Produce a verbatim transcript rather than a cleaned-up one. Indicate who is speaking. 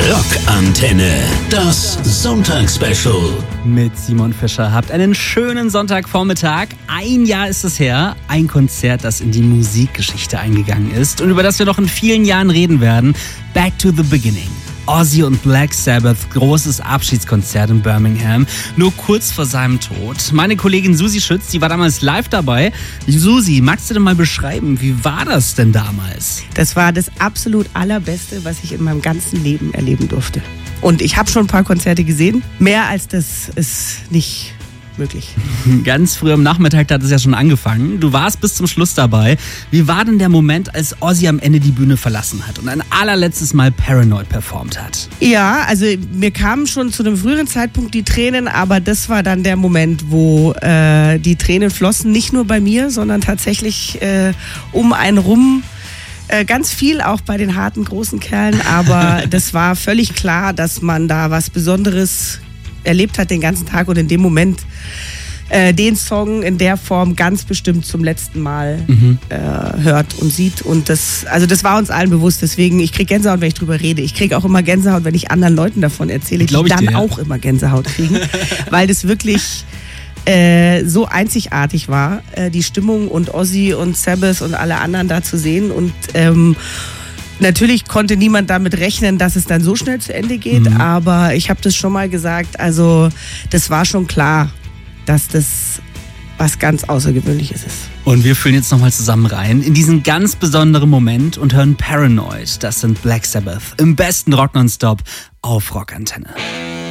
Speaker 1: Rockantenne, das Sonntagsspecial.
Speaker 2: Mit Simon Fischer. Habt einen schönen Sonntagvormittag. Ein Jahr ist es her. Ein Konzert, das in die Musikgeschichte eingegangen ist und über das wir noch in vielen Jahren reden werden. Back to the Beginning. Ozzy und Black Sabbath, großes Abschiedskonzert in Birmingham, nur kurz vor seinem Tod. Meine Kollegin Susi Schütz, die war damals live dabei. Susi, magst du denn mal beschreiben, wie war das denn damals?
Speaker 3: Das war das absolut Allerbeste, was ich in meinem ganzen Leben erleben durfte. Und ich habe schon ein paar Konzerte gesehen. Mehr als das ist nicht möglich.
Speaker 2: Ganz früh am Nachmittag hat es ja schon angefangen. Du warst bis zum Schluss dabei. Wie war denn der Moment, als Ozzy am Ende die Bühne verlassen hat und ein allerletztes Mal Paranoid performt hat?
Speaker 3: Ja, also mir kamen schon zu einem früheren Zeitpunkt die Tränen, aber das war dann der Moment, wo äh, die Tränen flossen. Nicht nur bei mir, sondern tatsächlich äh, um einen rum. Äh, ganz viel auch bei den harten, großen Kerlen. Aber das war völlig klar, dass man da was Besonderes erlebt hat den ganzen Tag und in dem Moment äh, den Song in der Form ganz bestimmt zum letzten Mal mhm. äh, hört und sieht. Und das, also das war uns allen bewusst. Deswegen, ich kriege Gänsehaut, wenn ich drüber rede. Ich kriege auch immer Gänsehaut, wenn ich anderen Leuten davon erzähle, die dann dir, ja. auch immer Gänsehaut kriegen. Weil das wirklich äh, so einzigartig war, äh, die Stimmung und Ozzy und Sabbath und alle anderen da zu sehen. Und ähm, natürlich konnte niemand damit rechnen, dass es dann so schnell zu Ende geht, mhm. aber ich habe das schon mal gesagt, also das war schon klar, dass das was ganz Außergewöhnliches ist.
Speaker 2: Und wir fühlen jetzt nochmal zusammen rein in diesen ganz besonderen Moment und hören Paranoid. Das sind Black Sabbath im besten Rock nonstop auf Rockantenne.